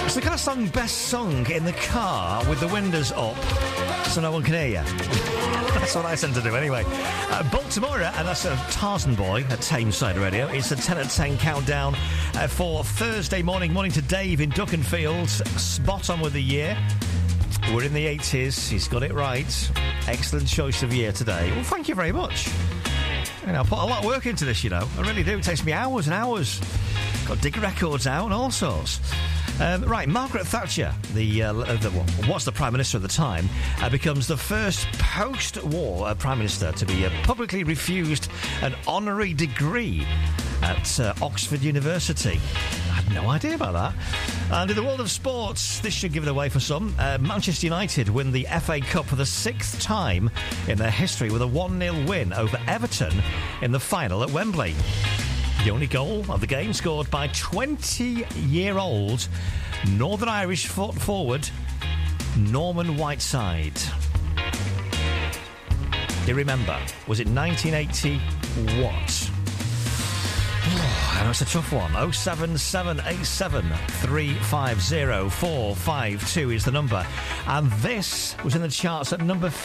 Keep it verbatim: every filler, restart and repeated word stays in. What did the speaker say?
It's the kind of song best sung in the car with the windows up so no one can hear you. That's what I tend to do anyway. Uh, Baltimore, and that's a Tarzan Boy at Tameside Radio. It's the ten at ten countdown uh, for Thursday morning. Morning to Dave in Duckenfield. Spot on with the year. We're in the eighties. He's got it right. Excellent choice of year today. Well, thank you very much. You know, I put a lot of work into this, you know. I really do. It takes me hours and hours. Got to dig records out and all sorts. Um, right, Margaret Thatcher, the, uh, the well, was the Prime Minister at the time, uh, becomes the first post-war uh, Prime Minister to be uh, publicly refused an honorary degree at uh, Oxford University. I had no idea about that. And in the world of sports, this should give it away for some. Uh, Manchester United win the F A Cup for the sixth time in their history with a one nil win over Everton in the final at Wembley. The only goal of the game scored by twenty-year-old Northern Irish foot forward Norman Whiteside. Do you remember? Was it nineteen eighty what? Oh, I know it's a tough one. oh seven seven eight seven three five zero four five two is the number. And this was in the charts at number fifty.